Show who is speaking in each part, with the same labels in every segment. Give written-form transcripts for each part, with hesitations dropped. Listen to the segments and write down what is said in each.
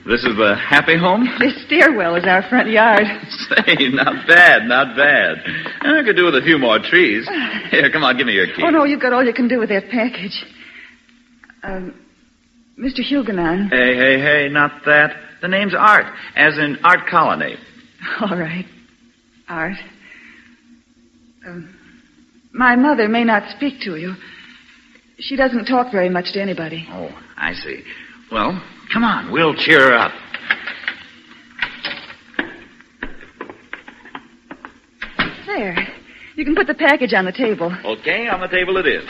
Speaker 1: This is the happy home?
Speaker 2: This stairwell is our front yard.
Speaker 1: Say, not bad, not bad. I could do with a few more trees. Here, come on, give me your key.
Speaker 2: Oh, no, you've got all you can do with that package. Mr. Huguenon.
Speaker 1: Hey, not that. The name's Art, as in Art Colony.
Speaker 2: All right. Art. My mother may not speak to you. She doesn't talk very much to anybody.
Speaker 1: Oh, I see. Well, come on, we'll cheer her up.
Speaker 2: There. You can put the package on the table.
Speaker 1: Okay, on the table it is.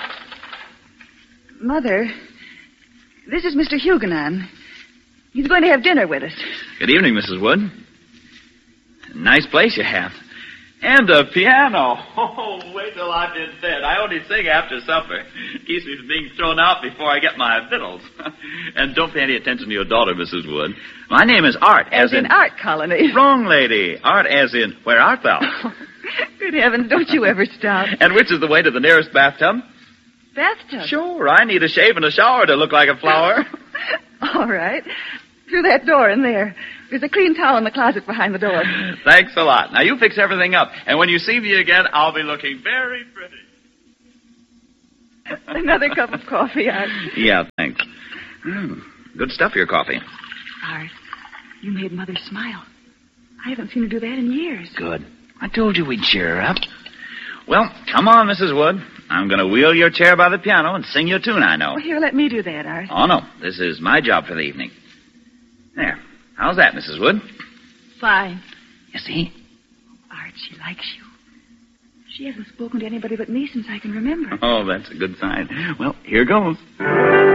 Speaker 2: Mother, this is Mr. Huguenon. He's going to have dinner with us.
Speaker 1: Good evening, Mrs. Wood. Nice place you have. And a piano. Oh, wait till I've been fed. I only sing after supper. Keeps me from being thrown out before I get my victuals. And don't pay any attention to your daughter, Mrs. Wood. My name is Art,
Speaker 2: as in Art Colony.
Speaker 1: Wrong, lady. Art as in, where art thou?
Speaker 2: Oh, good heavens, don't you ever stop.
Speaker 1: And which is the way to the nearest bathtub?
Speaker 2: Bathtub?
Speaker 1: Sure, I need a shave and a shower to look like a flower.
Speaker 2: All right. Through that door in there. There's a clean towel in the closet behind the door.
Speaker 1: Thanks a lot. Now, you fix everything up. And when you see me again, I'll be looking very pretty.
Speaker 2: Another cup of coffee, Art.
Speaker 1: Yeah, thanks. Good stuff, your coffee.
Speaker 2: Art, you made Mother smile. I haven't seen her do that in years.
Speaker 1: Good. I told you we'd cheer her up. Well, come on, Mrs. Wood. I'm going to wheel your chair by the piano and sing you a tune I know.
Speaker 2: Well, here, let me do that, Art.
Speaker 1: Oh, no. This is my job for the evening. There. How's that, Mrs. Wood?
Speaker 2: Fine.
Speaker 1: You see?
Speaker 2: Art, she likes you. She hasn't spoken to anybody but me since I can remember.
Speaker 1: Oh, that's a good sign. Well, here goes.